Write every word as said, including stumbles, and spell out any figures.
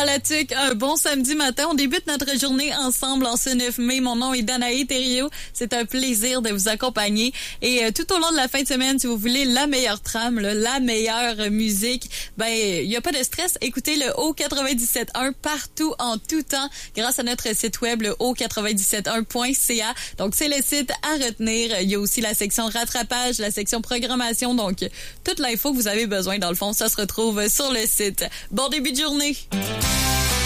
à la T U C, un bon samedi matin. On débute notre journée ensemble en ce neuf mai. Mon nom est Danae Thériault. C'est un plaisir de vous accompagner. Et euh, tout au long de la fin de semaine, si vous voulez la meilleure trame, là, la meilleure musique, ben il n'y a pas de stress. Écoutez le O quatre-vingt-dix-sept point un partout, en tout temps, grâce à notre site web, le O quatre-vingt-dix-sept point un point C A. Donc, c'est le site à retenir. Il y a aussi la section rattrapage, la section programmation. Donc, toute l'info que vous avez besoin, dans le fond, ça se retrouve sur le site. Bon début de journée!